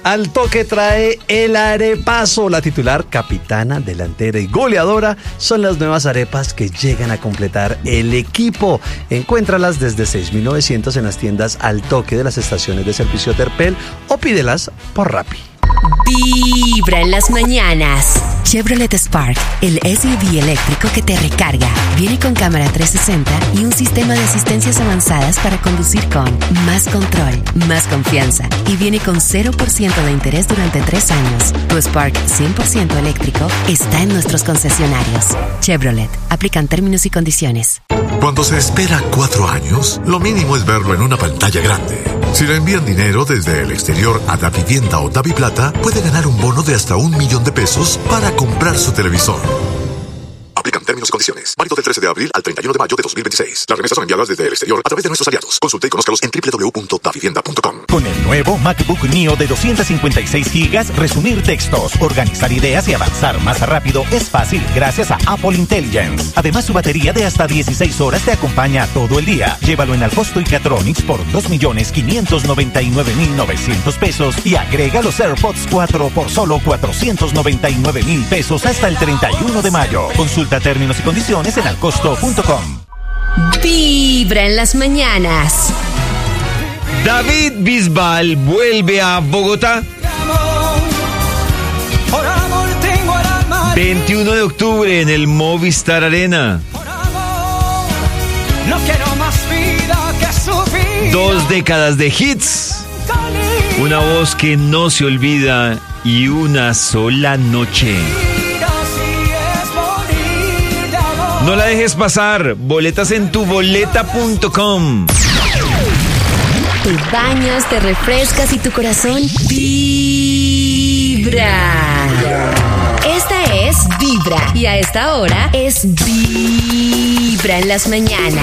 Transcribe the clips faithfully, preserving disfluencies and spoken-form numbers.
Al Toque trae el arepazo. La titular, capitana, delantera y goleadora son las nuevas arepas que llegan a completar el equipo. Encuéntralas desde seis mil novecientos en las tiendas Al Toque de las estaciones de servicio Terpel o pídelas por Rappi. Vibra en las mañanas. Chevrolet Spark, el S U V eléctrico que te recarga. Viene con cámara trescientos sesenta y un sistema de asistencias avanzadas para conducir con más control, más confianza. Y viene con cero por ciento de interés durante tres años. Tu Spark cien por ciento eléctrico está en nuestros concesionarios. Chevrolet, aplican términos y condiciones. Cuando se espera cuatro años, lo mínimo es verlo en una pantalla grande. Si le envían dinero desde el exterior a Davivienda o Daviplata, puede ganar un bono de hasta un millón de pesos para comprar su televisor. Aplican términos y condiciones. Válido del trece de abril al treinta y uno de mayo de dos mil veintiséis. Las remesas son enviadas desde el exterior a través de nuestros aliados. Consulte y conózcalos en doble u doble u doble u punto davivienda punto com. Con el nuevo MacBook Neo de doscientos cincuenta y seis gigas, resumir textos, organizar ideas y avanzar más rápido es fácil gracias a Apple Intelligence. Además, su batería de hasta dieciséis horas te acompaña todo el día. Llévalo en Alcosto y Catronics por dos millones quinientos noventa y nueve mil novecientos pesos y agrega los AirPods cuatro por solo cuatrocientos noventa y nueve mil pesos hasta el treinta y uno de mayo. Consulta términos y condiciones en alcosto punto com. Vibra en las mañanas. David Bisbal vuelve a Bogotá. veintiuno de octubre en el Movistar Arena. Dos décadas de hits. Una voz que no se olvida y una sola noche. No la dejes pasar. Boletas en tu boleta punto com. Te bañas, te refrescas y tu corazón vibra. Esta es Vibra y a esta hora es Vibra en las mañanas.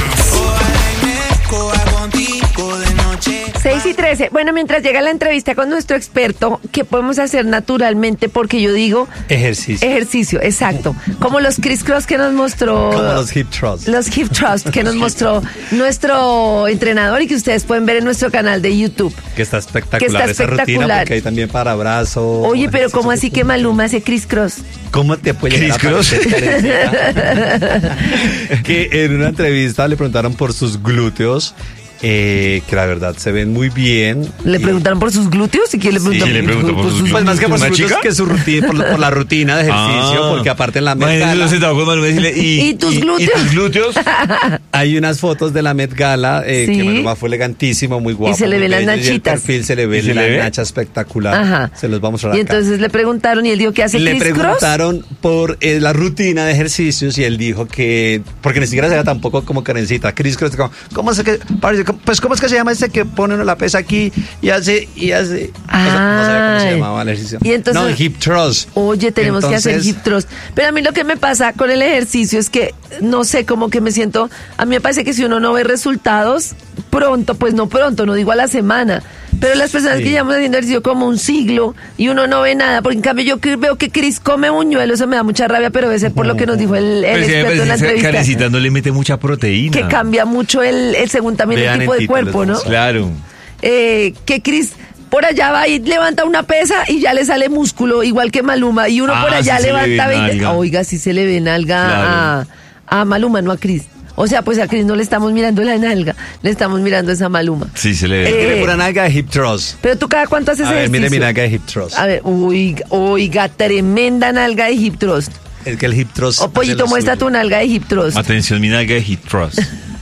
seis y trece. Bueno, mientras llega la entrevista con nuestro experto, ¿qué podemos hacer naturalmente? Porque yo digo... Ejercicio. Ejercicio, exacto. Como los criss-cross que nos mostró... Como los hip thrusts. Los hip thrusts que nos mostró nuestro entrenador y que ustedes pueden ver en nuestro canal de YouTube. Que está espectacular, que está esa espectacular. rutina, porque hay también para brazos. Oye, pero ¿cómo así que Maluma hace criss-cross? ¿Cómo te puede llegar a parecer, Karencita? Que en una entrevista le preguntaron por sus glúteos. Eh, que la verdad se ven muy bien. ¿Le preguntaron por sus glúteos? ¿Y quién le preguntó? Sí, le preguntó por sus glúteos. Pues más que por sus glúteos, chica? que su rutina, por, la, por la rutina de ejercicio, Ah. porque aparte en la Met Imagínate, Gala, se trabajó con Maluma y decirle, ¿y, ¿Y tus glúteos? ¿Y tus glúteos? hay unas fotos de la Met Gala, eh, Sí. que Maluma fue elegantísimo, muy guapo. Y se le muy ven las bello, y el nachitas. perfil se le ve ¿Y se la le ve? nacha espectacular. Ajá. Se los vamos a mostrar Y acá. entonces le preguntaron y él dijo que hace Le criss-cross. preguntaron por eh, la rutina de ejercicios y él dijo que, porque ni siquiera se ve tampoco como Karencita, Chris Cross, como, ¿cómo es que, parece, pues cómo es que se llama ese que pone uno la pesa aquí y hace, y hace, no, sa- no sabía cómo se Ay. llamaba el ejercicio. Y entonces- no, hip thrust. Oye, tenemos que hacer Entonces, hip thrust. Pero a mí lo que me pasa con el ejercicio es que, no sé, como que me siento, a mí me parece que si uno no ve resultados pronto, pues no pronto, no digo a la semana, pero las personas Sí. que llevamos haciendo ejercicio como un siglo y uno no ve nada, porque en cambio yo que veo que Chris come buñuelos, eso me da mucha rabia, pero debe ser por lo que nos dijo el, el Pero es que me experto en la parece que entrevista, Karencita no le mete mucha proteína. que cambia mucho el, el según también Vean el el tipo de título, cuerpo, ¿no? entonces. Claro. Eh, que Chris por allá va y levanta una pesa y ya le sale músculo, igual que Maluma, y uno Ah, por allá sí se le levanta ve veinte. nalga. Oiga, sí se le ve nalga Claro. a, a Maluma, no a Chris. O sea, pues a Chris no le estamos mirando la nalga, le estamos mirando esa Maluma. Sí, se le ve. Eh, Tiene pura nalga de hip thrust. Pero tú cada cuánto haces A ver, ejercicio. mire mi nalga de hip thrust. A ver, oiga, oiga, tremenda nalga de hip thrust. Es que el hip thrust. O hace Pollito, lo muestra suyo. tu nalga de hip thrust. Atención, mi nalga de hip thrust.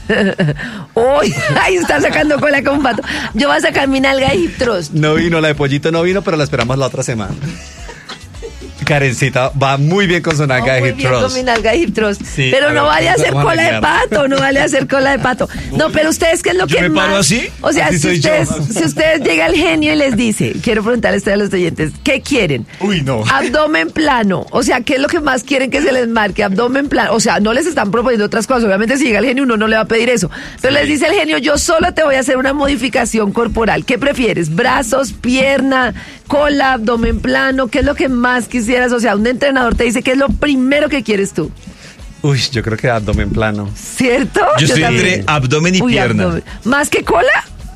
Uy, ahí está sacando cola como un pato. Yo voy a sacar mi nalga de hip thrust. No vino, la de Pollito no vino, pero la esperamos la otra semana. Karencita va muy bien con su nalga No, de muy hip bien con thrust. mi nalga de hip thrust. Sí, pero a no ver, vale a hacer vamos a cola de nalguear. pato, no vale a hacer cola de pato. No, pero ustedes, ¿qué es lo ¿Yo que me más? paro así? O sea, Así si soy yo. ustedes, si ustedes llega el genio y les dice, quiero preguntarles a los oyentes, ¿qué quieren? Uy, no. Abdomen plano. O sea, ¿qué es lo que más quieren que se les marque? Abdomen plano. O sea, no les están proponiendo otras cosas. Obviamente, si llega el genio, uno no le va a pedir eso. Pero les dice el genio, yo solo te voy a hacer una modificación corporal. ¿Qué prefieres? ¿Brazos, pierna, cola, abdomen plano? ¿Qué es lo que más quisieras? O sea, un entrenador te dice qué es lo primero que quieres tú. Uy, yo creo que abdomen plano. ¿Cierto? Yo estoy también. entre abdomen y Uy, pierna. abdomen. ¿Más que cola?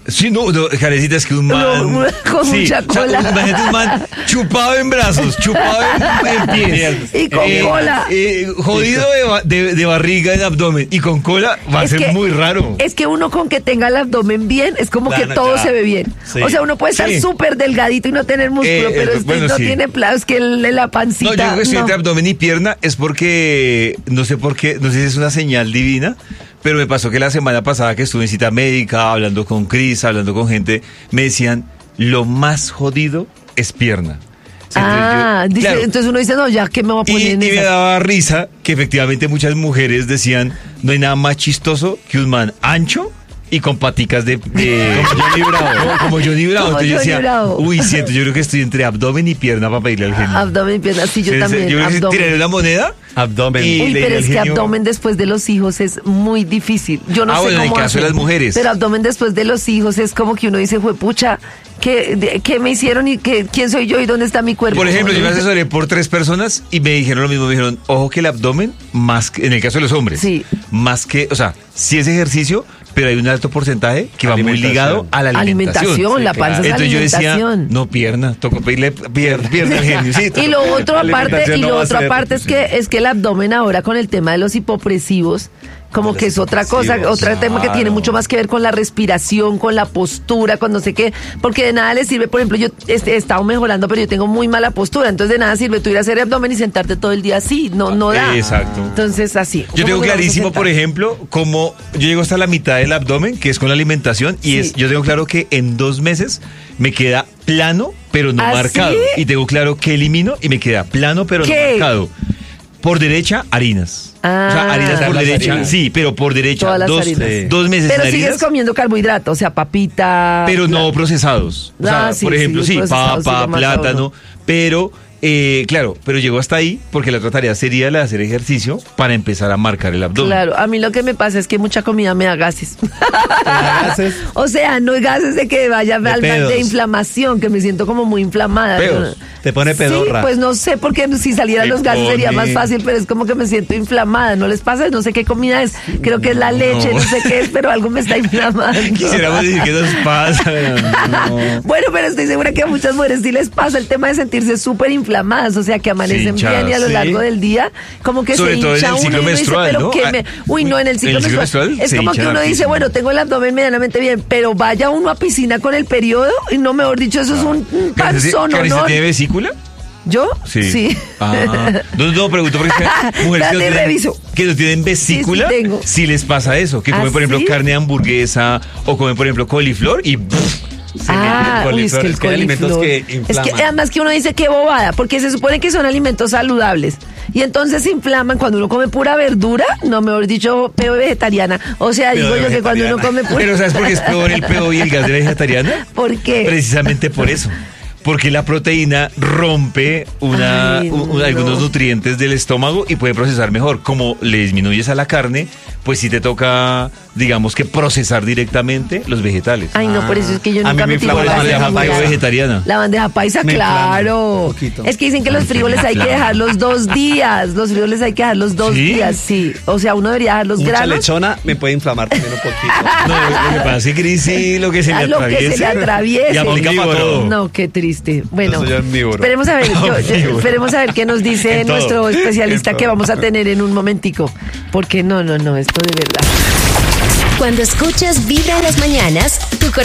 Sí, no, no, Karencita, es que un man... No, con sí, mucha o sea, cola. imagínate un man chupado en brazos, chupado en, en pies. Y con cola. eh, jodido de, ba- de- de barriga en abdomen y con cola va a Es ser que- muy raro. Es que uno con que tenga el abdomen bien, es como Claro, que todo ya. se ve bien. Sí. O sea, uno puede estar Sí. súper delgadito y no tener músculo, Eh, pero eh, usted bueno, no sí. tiene plazo, es que el- la pancita... No, yo creo que estoy no. entre abdomen y pierna es porque, no sé por qué, no sé si es una señal divina, pero me pasó que la semana pasada que estuve en cita médica, hablando con Cris, hablando con gente, me decían, lo más jodido es pierna. Entonces Ah, yo- dice, claro. entonces uno dice, no, ya que me voy a poner Y, en y me esa. daba risa que efectivamente muchas mujeres decían, no hay nada más chistoso que un man ancho y con paticas de... de- como Johnny Bravo. Como, como Johnny Bravo. Como Entonces yo Johnny decía, Bravo. uy, siento, yo creo que estoy entre abdomen y pierna para pedirle al genio. Abdomen y pierna, sí, yo Sí, sí, también, Yo creo que abdomen. tiraré una moneda. Abdomen. Y Uy, le pero diré es al que genio- abdomen después de los hijos es muy difícil. Yo no Ah, sé bueno, en el cómo caso de hacen, las mujeres. Pero abdomen después de los hijos es como que uno dice, juepucha, ¿qué, de- ¿qué me hicieron y qué, quién soy yo y dónde está mi cuerpo? Por ejemplo, yo me asesoré por tres personas y me dijeron lo mismo. Me dijeron, ojo que el abdomen, más que, en el caso de los hombres, Sí. más que, o sea, sí es ejercicio, pero hay un alto porcentaje que va muy Alimentación. ligado a la alimentación. Alimentación, la panza es Entonces yo decía, alimentación. no pierna, tocó pedirle pier- pierna al genio. Sí, Y lo otro La aparte, alimentación y no lo va a otro ser, aparte es que es que el abdomen ahora con el tema de los hipopresivos, como Los que es otra cosa, hipopresivos, otro tema que tiene claro. mucho más que ver con la respiración, con la postura, con no sé qué, porque de nada le sirve, por ejemplo, yo este, he estado mejorando, pero yo tengo muy mala postura, entonces de nada sirve tú ir a hacer abdomen y sentarte todo el día así, no, no da. Exacto. Entonces así. Yo ¿cómo tengo nos vamos a clarísimo, sentar? por ejemplo, como yo llego hasta la mitad del abdomen, que es con la alimentación, y Sí. es, yo tengo claro que en dos meses me queda plano, pero no ¿Ah, marcado. sí? Y tengo claro que elimino y me queda plano, pero ¿Qué? no marcado. Por derecha, harinas. o sea, Ah. harinas por Las derecha, harinas. sí, pero por derecha, Todas las dos, harinas. eh, dos meses Pero en sigues harinas, comiendo carbohidratos, o sea, papita. pero no claro. procesados. O sea, Ah, sí, por ejemplo, sí, sí, procesados, sí, papa, lo mata plátano, uno. pero... Eh, claro, pero llego hasta ahí porque la otra tarea sería la de hacer ejercicio para empezar a marcar el abdomen. Claro, a mí lo que me pasa es que mucha comida me da gases. gases? O sea, no hay gases de que vaya De al mal pedos. de inflamación, que me siento como muy inflamada. Pedos. Yo- Te pone pedorra. Sí, pues no sé, porque si salieran Te los gases sería pone- más fácil, pero es como que me siento inflamada. ¿No les pasa? No sé qué comida es. Creo que es la leche, no, No. sé qué es, pero algo me está inflamando. Quisiéramos decir que nos pasa, pero no. Bueno, pero estoy segura que a muchas mujeres sí les pasa el tema de sentirse súper inflamadas, o sea, que amanecen Sí, hinchadas, bien y a lo sí. largo del día, como que Sobre se todo en hincha el uno ciclo y uno dice, menstrual, pero ¿no? que Ah, me... Uy, no, en el ciclo, en el ciclo menstrual. menstrual Es se como que hinchan uno dice, hartísimo. bueno, tengo el abdomen medianamente bien, pero vaya uno a piscina con el periodo y no, mejor dicho, eso es un un panzón, ¿o ¿Carissa no? tiene vesícula? ¿Yo? Sí. Ah. No, no, pregunto porque es que mujeres que no, Dale, tienen, reviso. que no tienen vesícula, Sí, sí tengo. si les pasa eso, que ¿Ah, comen, por ejemplo, sí? carne de hamburguesa o comen, por ejemplo, coliflor y... pff, se Ah, el uy, es coliflor, que el es que hay alimentos coliflor. que Es que inflaman. además que uno dice qué bobada, porque se supone que son alimentos saludables. Y entonces se inflaman cuando uno come pura verdura, no, mejor dicho, peo vegetariana. O sea, Peo digo yo que cuando uno vegetariana. come pura... Pero ¿sabes por qué es peor el pedo y el gas de la vegetariana? ¿Por qué? Precisamente por eso. Porque la proteína rompe una, Ay, un- no. algunos nutrientes del estómago y puede procesar mejor. Como le disminuyes a la carne, pues sí te toca, digamos que procesar directamente los vegetales. Ay, no, por eso es que yo A nunca mí me me tiro inflama Por la eso gases la bandeja en bandeja ningún lado. vegetariana. La bandeja paisa, Me inflama claro. un poquito. Es que dicen que los Ay, frijoles me hay que inflama. dejarlos dos días. Los frijoles hay que dejarlos dos ¿Sí? días, sí. O sea, uno debería dejar los Mucha granos. lechona me puede inflamar también un poquito. No, lo que pasa es que Cris sí, lo que se A le lo que atraviese. se le atraviese. Y aplica para Omnívoro. todo. No, qué triste. Bueno, Yo soy omnívoro. esperemos a ver, yo- yo- Omnívoro. esperemos a ver qué nos dice En todo. nuestro especialista En que todo. vamos a tener en un momentico. Porque no, no, no, esto de verdad. Cuando escuchas Vibra en las mañanas, tu corazón